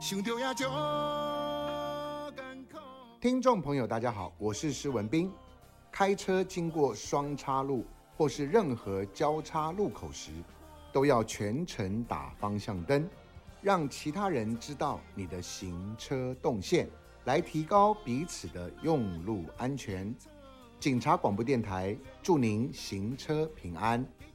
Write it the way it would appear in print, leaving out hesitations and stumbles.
想到也足艰苦。 听众朋友大家好，我是施文彬。开车经过双叉路或是任何交叉路口时，都要全程打方向灯，让其他人知道你的行车动线，来提高彼此的用路安全。警察广播电台祝您行车平安。